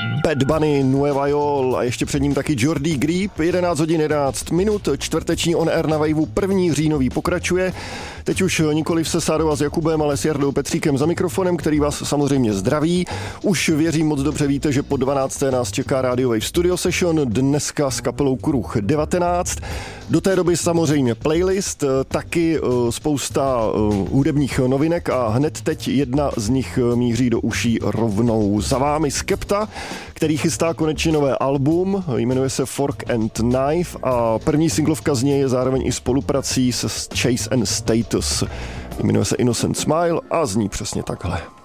Bad Bunny, Nueva York a ještě před ním taky Jordi Grip, 11 hodin 11 minut, čtvrteční On Air na Waveu, 1. říjnový pokračuje. Teď už nikoliv se Sádova s Jakubem, ale s Jardou Petříkem za mikrofonem, který vás samozřejmě zdraví. Už věřím, moc dobře víte, že po 12. nás čeká Radio Wave Studio Session, dneska s kapelou Kruh 19. Do té doby samozřejmě playlist, taky spousta hudebních novinek a hned teď jedna z nich míří do uší rovnou. Za vámi Skepta, který chystá konečně nové album, jmenuje se Fork and Knife a první singlovka z něj je zároveň i spoluprací se Chase and Status. Jmenuje se Innocent Smile a zní přesně takhle.